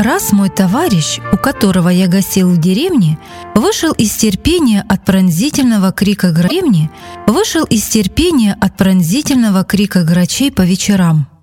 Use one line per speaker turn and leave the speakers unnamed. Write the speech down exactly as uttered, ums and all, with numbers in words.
Раз мой товарищ, у которого я гостил в деревне, вышел из терпения от пронзительного крика гра- вышел из терпения от пронзительного крика грачей по вечерам.